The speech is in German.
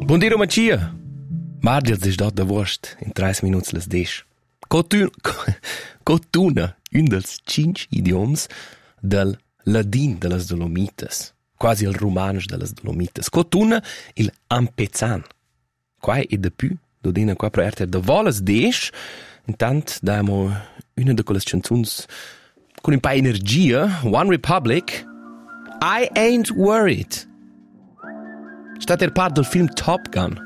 Buon dia, Macia. Margels ist dort der Wurst in 30 Minuten les Desch. Cotuna, un dels 5 idioms del ladin de las Dolomites, quasi il romansch de las Dolomites. Cotuna il ampezan. Quai e de più, dodina qua proerte de volas Desch, intant damo una de quelles canzuns con un pa energia, One Republic, I Ain't Worried. Stat part del film Top Gun.